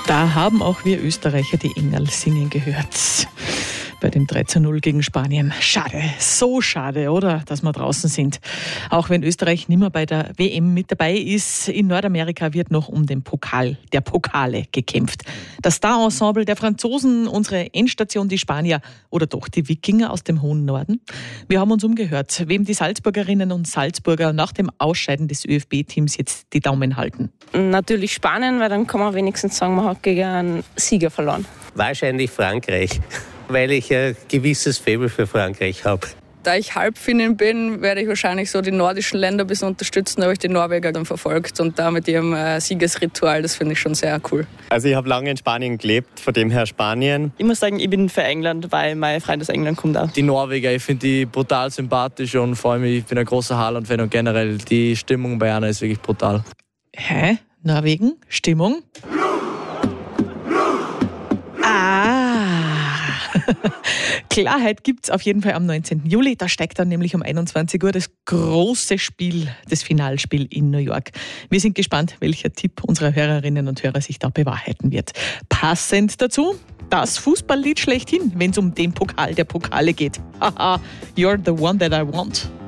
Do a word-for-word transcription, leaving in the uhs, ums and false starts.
Da haben auch wir Österreicher die Engerl singen gehört. Bei dem drei zu null gegen Spanien. Schade, so schade, oder? Dass wir draußen sind. Auch wenn Österreich nicht mehr bei der W M mit dabei ist, in Nordamerika wird noch um den Pokal der Pokale gekämpft. Das Star-Ensemble der Franzosen, unsere Endstation, die Spanier oder doch die Wikinger aus dem hohen Norden? Wir haben uns umgehört, wem die Salzburgerinnen und Salzburger nach dem Ausscheiden des Ö F B-Teams jetzt die Daumen halten. Natürlich Spanien, weil dann kann man wenigstens sagen, man hat gegen einen Sieger verloren. Wahrscheinlich Frankreich, weil ich ein gewisses Faible für Frankreich habe. Da ich Halbfinnin bin, werde ich wahrscheinlich so die nordischen Länder ein bisschen unterstützen. Da habe ich die Norweger dann verfolgt und da mit ihrem äh, Siegesritual, das finde ich schon sehr cool. Also ich habe lange in Spanien gelebt, von dem her Spanien. Ich muss sagen, ich bin für England, weil mein Freund aus England kommt auch. Die Norweger, ich finde die brutal sympathisch und vor allem, ich bin ein großer Haaland-Fan und generell die Stimmung bei einer ist wirklich brutal. Hä? Norwegen? Stimmung? Klarheit gibt's auf jeden Fall am neunzehnten Juli. Da steigt dann nämlich um einundzwanzig Uhr das große Spiel, das Finalspiel in New York. Wir sind gespannt, welcher Tipp unserer Hörerinnen und Hörer sich da bewahrheiten wird. Passend dazu das Fußballlied schlechthin, wenn es um den Pokal der Pokale geht. Haha, you're the one that I want.